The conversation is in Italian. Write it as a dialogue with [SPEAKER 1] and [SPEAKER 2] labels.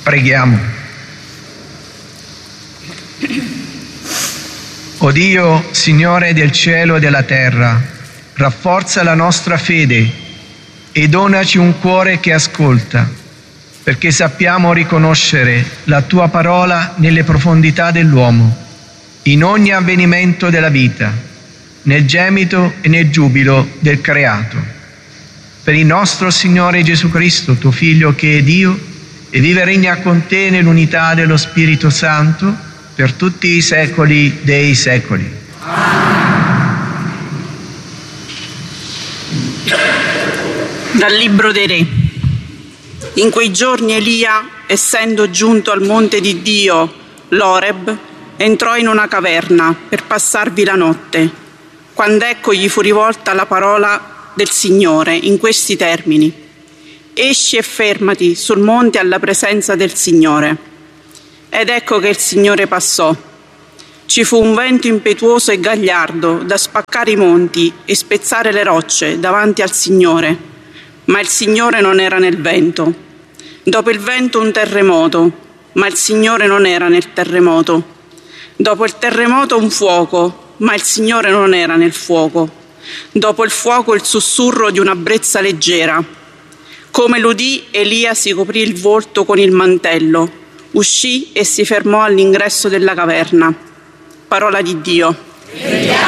[SPEAKER 1] Preghiamo. O Dio, Signore del cielo e della terra, rafforza la nostra fede e donaci un cuore che ascolta, perché sappiamo riconoscere la Tua parola nelle profondità dell'uomo, in ogni avvenimento della vita, nel gemito e nel giubilo del creato. Per il nostro Signore Gesù Cristo, Tuo Figlio, che è Dio e vive e regna con Te nell'unità dello Spirito Santo per tutti i secoli dei secoli.
[SPEAKER 2] Dal Libro dei Re. In quei giorni Elia, essendo giunto al monte di Dio, l'Oreb, entrò in una caverna per passarvi la notte, quando ecco gli fu rivolta la parola del Signore in questi termini: esci e fermati sul monte alla presenza del Signore. Ed ecco che il Signore passò. Ci fu un vento impetuoso e gagliardo da spaccare i monti e spezzare le rocce davanti al Signore, ma il Signore non era nel vento. Dopo il vento un terremoto, ma il Signore non era nel terremoto. Dopo il terremoto un fuoco, ma il Signore non era nel fuoco. Dopo il fuoco il sussurro di una brezza leggera. Come l'udì, Elia si coprì il volto con il mantello, uscì e si fermò all'ingresso della caverna. Parola di Dio.